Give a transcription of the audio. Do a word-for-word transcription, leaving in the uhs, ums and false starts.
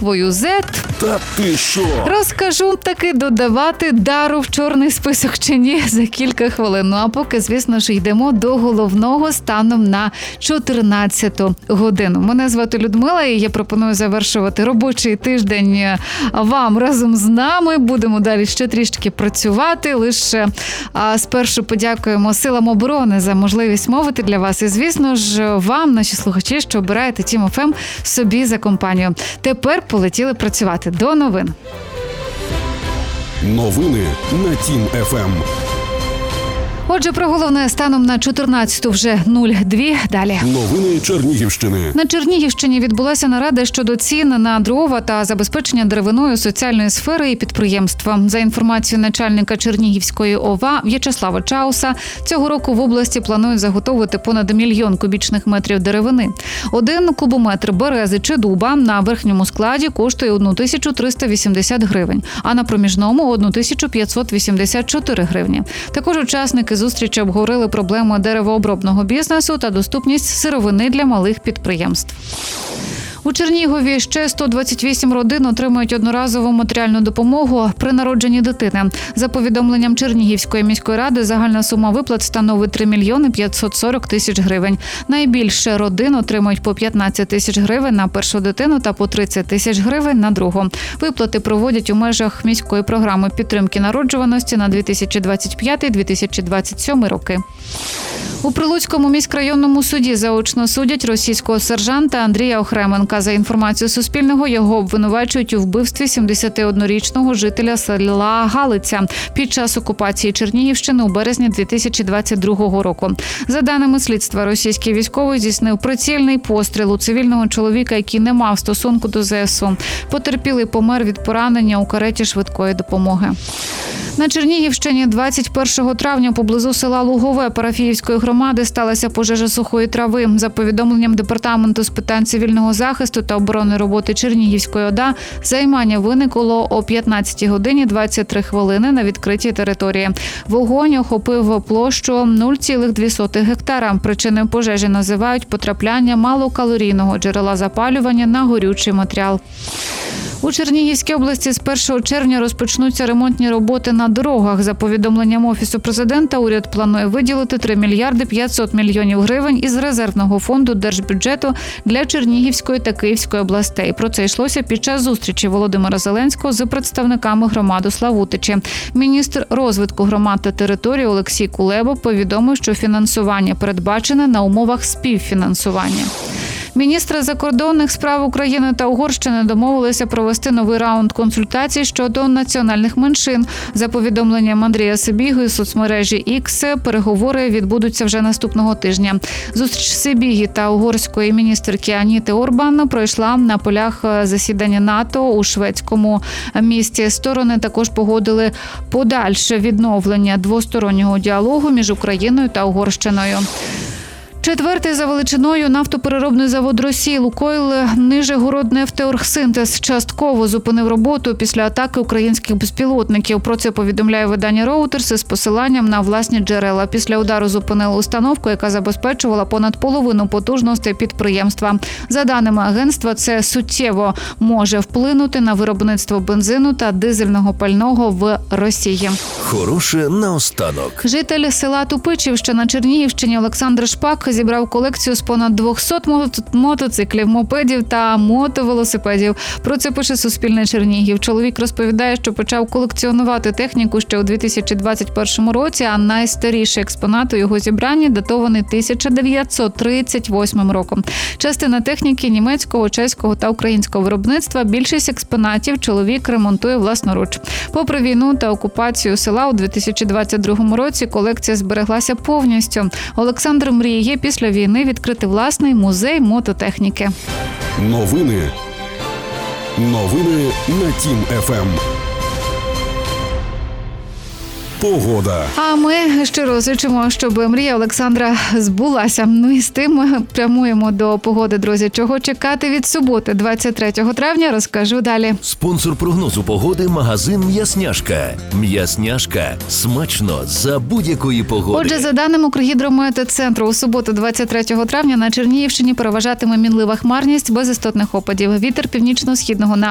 буквою «Зет». Та ти що? Розкажу, таки додавати Дару в чорний список чи ні за кілька хвилин. Ну а поки, звісно ж, йдемо до головного станом на чотирнадцяту годину. Мене звати Людмила і я пропоную завершувати робочий тиждень вам разом з нами. Будемо далі ще трішки працювати. Лише а, спершу подякуємо силам оборони за можливість мовити для вас. І, звісно ж, вам, наші слухачі, що обираєте Тім еф ем собі за компанію. Тепер полетіли працювати. До новин. Новини на Тім еф ем. Отже, про головне станом на чотирнадцяту вже нуль два. Далі. Новини Чернігівщини. На Чернігівщині відбулася нарада щодо цін на дрова та забезпечення деревиною соціальної сфери і підприємства. За інформацією начальника Чернігівської ОВА В'ячеслава Чауса, цього року в області планують заготовити понад мільйон кубічних метрів деревини. Один кубометр берези чи дуба на верхньому складі коштує одну тисячу триста вісімдесят гривень, а на проміжному – одну тисячу п'ятсот вісімдесят чотири гривні. Також учасники зустрічі обговорили проблеми деревообробного бізнесу та доступність сировини для малих підприємств. У Чернігові ще сто двадцять вісім родин отримують одноразову матеріальну допомогу при народженні дитини. За повідомленням Чернігівської міської ради, загальна сума виплат становить три мільйони п'ятсот сорок тисяч гривень. Найбільше родин отримують по п'ятнадцять тисяч гривень на першу дитину та по тридцять тисяч гривень на другу. Виплати проводять у межах міської програми підтримки народжуваності на дві тисячі двадцять п'ятий - дві тисячі двадцять сьомий роки. У Прилуцькому міськрайонному суді заочно судять російського сержанта Андрія Охременка. За інформацією Суспільного, його обвинувачують у вбивстві сімдесятиоднорічного жителя села Галиця під час окупації Чернігівщини у березні дві тисячі двадцять другого року. За даними слідства, російський військовий здійснив прицільний постріл у цивільного чоловіка, який не мав стосунку до зе ес у. Потерпілий помер від поранення у кареті швидкої допомоги. На Чернігівщині двадцять першого травня поблизу села Лугове Парафіївської громади сталася пожежа сухої трави. За повідомленням Департаменту з питань цивільного захисту та оборонної роботи Чернігівської ОДА, займання виникло о п'ятнадцятій годині двадцять три хвилини на відкритій території. Вогонь охопив площу нуль цілих дві сотих гектара. Причиною пожежі називають потрапляння малокалорійного джерела запалювання на горючий матеріал. У Чернігівській області з першого червня розпочнуться ремонтні роботи на дорогах. За повідомленням Офісу президента, уряд планує виділити три мільярди п'ятсот мільйонів гривень із резервного фонду держбюджету для Чернігівської та Київської областей. Про це йшлося під час зустрічі Володимира Зеленського з представниками громад у Славутичі. Міністр розвитку громад та територій Олексій Кулеба повідомив, що фінансування передбачене на умовах співфінансування. Міністри закордонних справ України та Угорщини домовилися провести новий раунд консультацій щодо національних меншин. За повідомленням Андрія Сибіги з соцмережі Ікс, переговори відбудуться вже наступного тижня. Зустріч Сибіги та угорської міністерки Аніти Орбан пройшла на полях засідання НАТО у шведському місті. Сторони також погодили подальше відновлення двостороннього діалогу між Україною та Угорщиною. Четвертий за величиною нафтопереробний завод Росії «Лукойл» Нижегороднефтеоргсинтез частково зупинив роботу після атаки українських безпілотників. Про це повідомляє видання Reuters з посиланням на власні джерела. Після удару зупинили установку, яка забезпечувала понад половину потужностей підприємства. За даними агентства, це суттєво може вплинути на виробництво бензину та дизельного пального в Росії. Хороше наостанок. Житель села Тупичів, на Чернігівщині, Олександр Шпак зібрав колекцію з понад двохсот мотоциклів, мопедів та мотовелосипедів. Про це пише Суспільне Чернігів. Чоловік розповідає, що почав колекціонувати техніку ще у дві тисячі двадцять першому році, а найстаріший експонат у його зібранні датований тисяча дев'ятсот тридцять восьмим роком. Частина техніки німецького, чеського та українського виробництва, більшість експонатів чоловік ремонтує власноруч. Попри війну та окупацію села у дві тисячі двадцять другому році колекція збереглася повністю. Олександр мріє після війни відкрити власний музей мототехніки. Новини. Новини на Тім еф ем. Погода. А ми щиро зичимо, щоб мрія Олександра збулася. Ну і з тим ми прямуємо до погоди, друзі. Чого чекати від суботи, двадцять третього травня, розкажу далі. Спонсор прогнозу погоди – магазин «М'ясняшка». «М'ясняшка» – смачно за будь-якої погоди. Отже, за даними Укргідрометцентру, у суботу, двадцять третього травня, на Чернігівщині переважатиме мінлива хмарність без істотних опадів. Вітер північно-східного напрямку